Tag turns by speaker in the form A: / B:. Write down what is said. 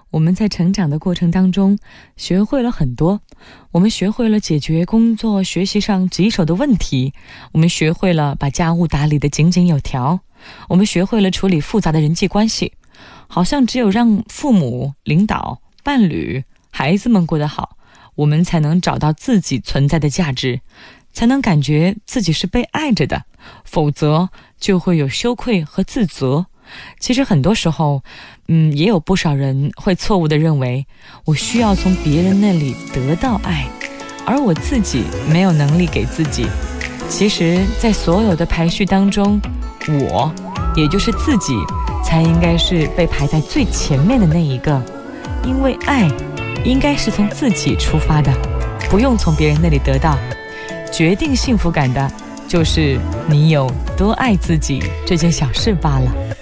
A: 我们在成长的过程当中学会了很多，我们学会了解决工作学习上棘手的问题，我们学会了把家务打理得井井有条，我们学会了处理复杂的人际关系。好像只有让父母、领导、伴侣、孩子们过得好，我们才能找到自己存在的价值，才能感觉自己是被爱着的，否则就会有羞愧和自责。其实很多时候也有不少人会错误地认为我需要从别人那里得到爱，而我自己没有能力给自己。其实在所有的排序当中，我也就是自己才应该是被排在最前面的那一个，因为爱应该是从自己出发的，不用从别人那里得到。决定幸福感的就是你有多爱自己这件小事罢了。